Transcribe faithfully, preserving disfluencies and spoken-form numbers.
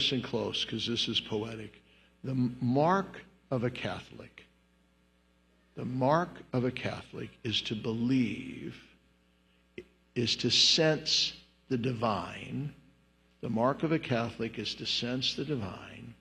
listen close because this is poetic. The mark of a Catholic, the mark of a Catholic is to believe, is to sense the divine. The mark of a Catholic is to sense the divine